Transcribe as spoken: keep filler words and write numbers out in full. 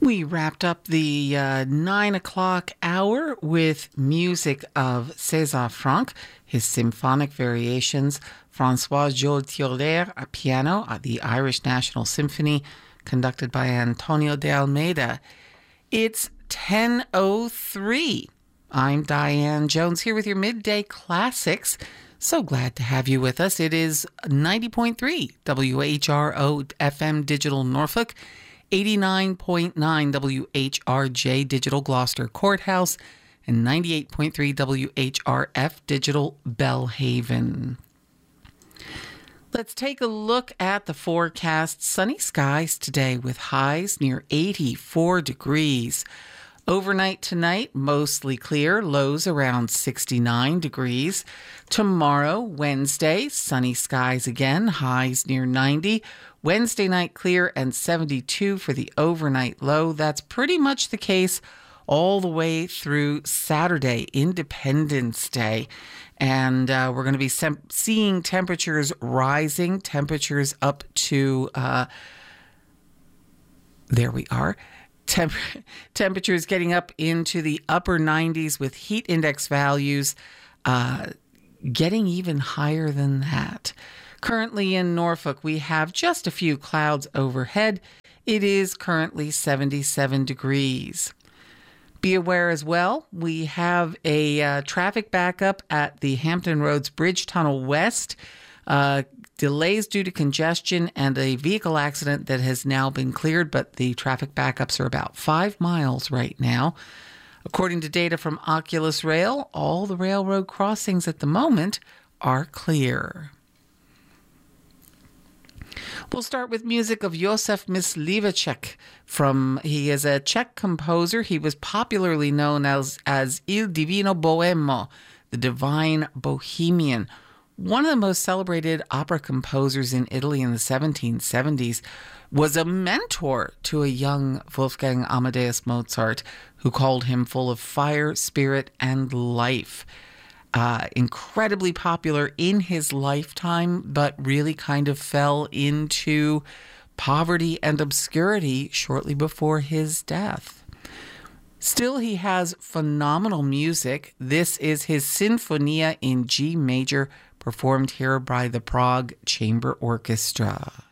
We wrapped up the uh, nine o'clock hour with music of César Franck, his symphonic variations, François Joe Tioler at piano at the Irish National Symphony, conducted by Antonio de Almeida. It's ten oh three. I'm Diane Jones here with your Midday Classics. So glad to have you with us. It is ninety point three W H R O F M Digital Norfolk, eighty-nine point nine W H R J Digital Gloucester Courthouse, and ninety-eight point three W H R F Digital Bellhaven. Let's take a look at the forecast. Sunny skies today with highs near eighty-four degrees. Overnight tonight, mostly clear, lows around sixty-nine degrees. Tomorrow, Wednesday, sunny skies again, highs near ninety. Wednesday night clear and seventy-two for the overnight low. That's pretty much the case all the way through Saturday, Independence Day. And uh, we're going to be sem- seeing temperatures rising, temperatures up to, uh, there we are. Temp- temperatures getting up into the upper nineties with heat index values uh, getting even higher than that. Currently in Norfolk, we have just a few clouds overhead. It is currently seventy-seven degrees. Be aware as well, we have a uh, traffic backup at the Hampton Roads Bridge Tunnel West. Uh, delays due to congestion and a vehicle accident that has now been cleared, but the traffic backups are about five miles right now. According to data from Oculus Rail, all the railroad crossings at the moment are clear. We'll start with music of Josef Mysliveček. From he is a Czech composer. He was popularly known as as Il Divino Boemo, the Divine Bohemian. One of the most celebrated opera composers in Italy in the seventeen seventies, was a mentor to a young Wolfgang Amadeus Mozart, who called him full of fire, spirit, and life. Uh, incredibly popular in his lifetime, but really kind of fell into poverty and obscurity shortly before his death. Still, he has phenomenal music. This is his Sinfonia in G major, performed here by the Prague Chamber Orchestra.